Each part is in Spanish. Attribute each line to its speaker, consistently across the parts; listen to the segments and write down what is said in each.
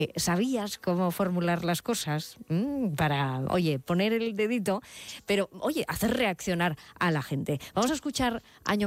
Speaker 1: ¿Sabías cómo formular las cosas? Para, oye, poner el dedito, pero, oye, hacer reaccionar a la gente. Vamos a escuchar año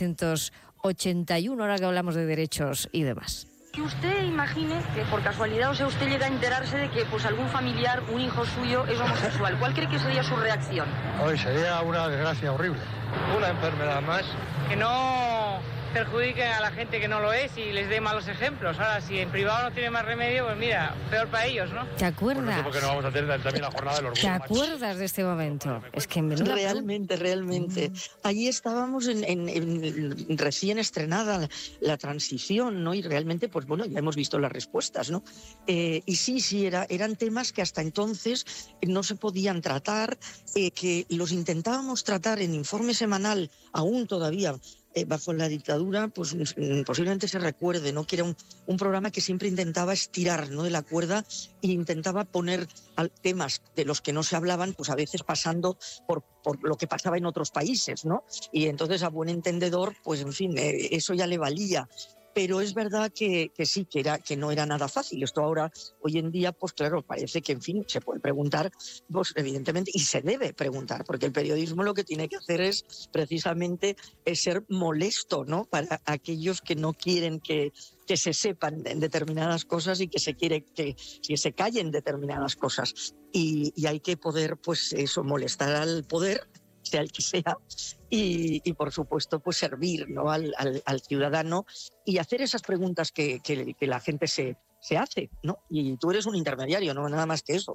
Speaker 1: 1981, ahora que hablamos de derechos y demás.
Speaker 2: Que usted imagine que por casualidad, o sea, usted llega a enterarse de que pues algún familiar, un hijo suyo, es homosexual. ¿Cuál cree que sería su reacción?
Speaker 3: Hoy sería una desgracia horrible. Una enfermedad más.
Speaker 4: Que no perjudiquen a la gente que no lo es y les dé malos ejemplos. Ahora, si en privado no tiene más remedio, pues mira, peor para ellos, ¿no?
Speaker 1: ¿Te acuerdas?
Speaker 3: Por eso porque no vamos a tener también la jornada del orgullo.
Speaker 1: ¿Te acuerdas de este momento? Es que
Speaker 5: Realmente. Allí estábamos en recién estrenada la transición, ¿no? Y realmente, pues bueno, ya hemos visto las respuestas, ¿no? Y sí, eran temas que hasta entonces no se podían tratar, que los intentábamos tratar en informe semanal, aún todavía, bajo la dictadura, pues posiblemente se recuerde, ¿no? Que era un programa que siempre intentaba estirar, ¿no?, de la cuerda e intentaba poner temas de los que no se hablaban, pues a veces pasando por lo que pasaba en otros países, ¿no? Y entonces, a buen entendedor, pues en fin, eso ya le valía. Pero es verdad que sí, que no era nada fácil. Esto ahora, hoy en día, pues claro, parece que, en fin, se puede preguntar, pues evidentemente, y se debe preguntar, porque el periodismo lo que tiene que hacer es precisamente ser molesto, ¿no?, para aquellos que no quieren que se sepan determinadas cosas y que se quiere que se callen determinadas cosas. Y hay que poder, pues eso, molestar al poder, sea el que sea, y por supuesto, pues servir, ¿no?, al ciudadano y hacer esas preguntas que la gente se hace, ¿no? Y tú eres un intermediario, no nada más que eso.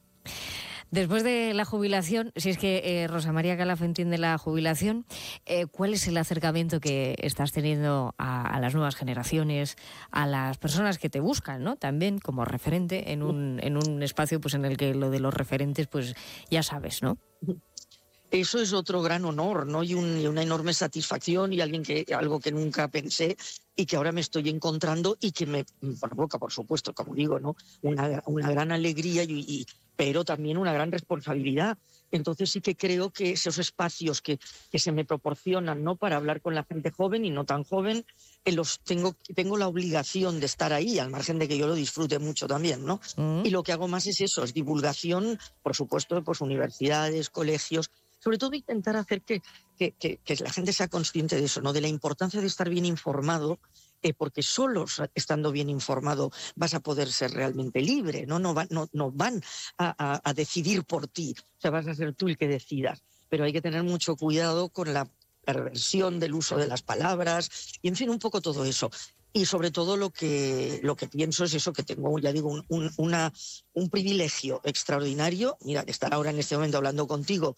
Speaker 1: Después de la jubilación, si es que Rosa María Calaf entiende la jubilación, ¿cuál es el acercamiento que estás teniendo a las nuevas generaciones, a las personas que te buscan, ¿no?, también como referente en un espacio, pues en el que lo de los referentes, pues ya sabes, ¿no?
Speaker 5: Eso es otro gran honor, ¿no? Y una enorme satisfacción, y algo que nunca pensé y que ahora me estoy encontrando y que me provoca, por supuesto, como digo, ¿no?, una gran alegría, pero también una gran responsabilidad. Entonces sí que creo que esos espacios que se me proporcionan, ¿no?, para hablar con la gente joven y no tan joven, tengo la obligación de estar ahí, al margen de que yo lo disfrute mucho también, ¿no? Y lo que hago más es eso, es divulgación, por supuesto, pues universidades, colegios. Sobre todo intentar hacer que la gente sea consciente de eso, ¿no?, de la importancia de estar bien informado, porque solo estando bien informado vas a poder ser realmente libre, ¿no? No van a decidir por ti, o sea, vas a ser tú el que decidas. Pero hay que tener mucho cuidado con la perversión del uso de las palabras y, en fin, un poco todo eso. Y sobre todo lo que pienso es eso, que tengo, ya digo, un privilegio extraordinario, mira, de estar ahora en este momento hablando contigo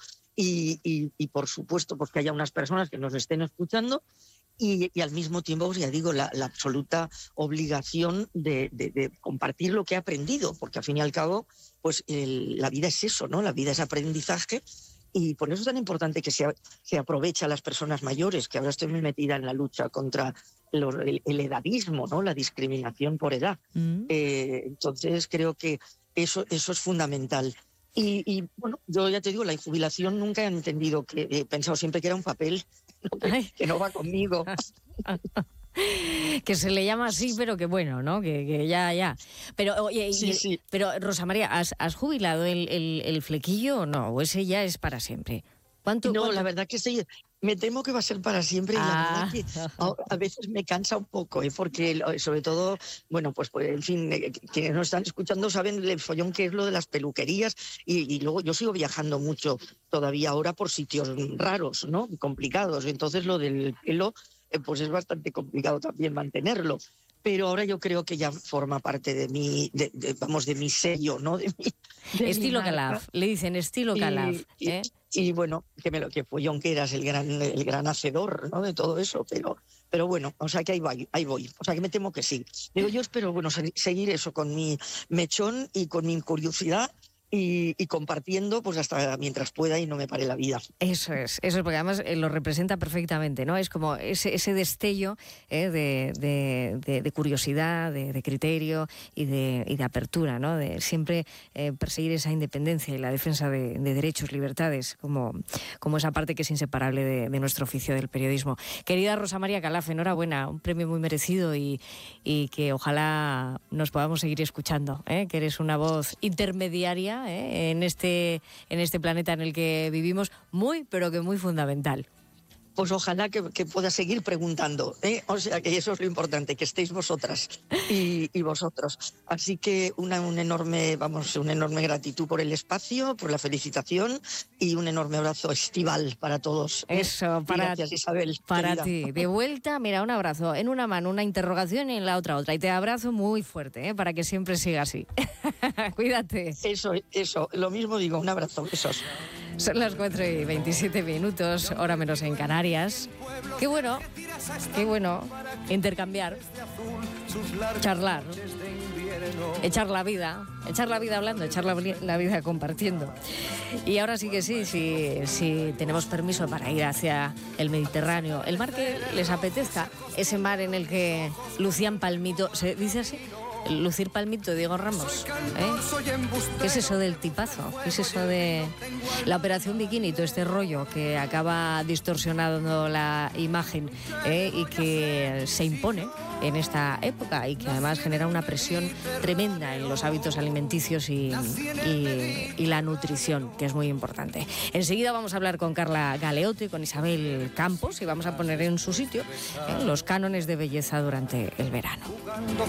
Speaker 5: y por supuesto, pues que haya unas personas que nos estén escuchando y al mismo tiempo, pues ya digo, la absoluta obligación de compartir lo que he aprendido, porque al fin y al cabo, pues la vida es eso, ¿no? La vida es aprendizaje. Y por eso es tan importante que se aproveche a las personas mayores, que ahora estoy muy metida en la lucha contra el edadismo, ¿no?, la discriminación por edad. Entonces creo que eso es fundamental. Y bueno, yo ya te digo, la jubilación nunca he entendido, que he pensado siempre que era un papel que no va conmigo.
Speaker 1: Que se le llama así, pero que bueno, ¿no? Que ya. Pero oye,
Speaker 5: sí.
Speaker 1: Pero Rosa María, ¿has jubilado el flequillo o no? ¿O ese ya es para siempre? ¿Cuánto?
Speaker 5: La verdad que sí, me temo que va a ser para siempre, y la verdad que a veces me cansa un poco, porque sobre todo, bueno, pues en fin, quienes nos están escuchando saben el follón que es lo de las peluquerías, y luego yo sigo viajando mucho todavía ahora por sitios raros, ¿no?, complicados. Entonces lo del pelo, pues es bastante complicado también mantenerlo. Pero ahora yo creo que ya forma parte de mi, de mi sello, ¿no? De
Speaker 1: estilo Calaf, le dicen estilo Calaf.
Speaker 5: Y bueno, que follón que eras el gran hacedor, ¿no?, de todo eso, pero bueno, o sea que ahí voy, o sea que me temo que sí. Digo, yo espero, bueno, seguir eso con mi mechón y con mi curiosidad, y compartiendo pues hasta mientras pueda y no me pare la vida.
Speaker 1: Eso es, porque además lo representa perfectamente, ¿no? Es como ese destello de curiosidad, de criterio y de apertura, ¿no? De siempre perseguir esa independencia y la defensa de derechos, libertades, como esa parte que es inseparable de nuestro oficio del periodismo. Querida Rosa María Calaf, enhorabuena, un premio muy merecido y que ojalá nos podamos seguir escuchando, que eres una voz intermediaria en este planeta en el que vivimos, pero que muy fundamental.
Speaker 5: Pues ojalá que pueda seguir preguntando, o sea que eso es lo importante, que estéis vosotras y vosotros. Así que una enorme gratitud por el espacio, por la felicitación y un enorme abrazo estival para todos.
Speaker 1: Eso,
Speaker 5: gracias, Isabel.
Speaker 1: Para
Speaker 5: querida.
Speaker 1: ti. De vuelta, mira, un abrazo. En una mano una interrogación y en la otra. Y te abrazo muy fuerte, para que siempre siga así. Cuídate.
Speaker 5: Eso, lo mismo digo, un abrazo, besos.
Speaker 1: Son las 4:27, hora menos en Canarias. Qué bueno intercambiar, charlar, echar la vida hablando, echar la vida compartiendo. Y ahora sí que sí tenemos permiso para ir hacia el Mediterráneo, el mar que les apetezca, ese mar en el que lucían palmito, ¿se dice así? Lucir palmito, Diego Ramos, ¿Qué es eso del tipazo? ¿Qué es eso de la operación bikini? Todo este rollo que acaba distorsionando la imagen y que se impone en esta época y que además genera una presión tremenda en los hábitos alimenticios y la nutrición, que es muy importante. Enseguida vamos a hablar con Carla Galeotti, con Isabel Campos, y vamos a poner en su sitio los cánones de belleza durante el verano.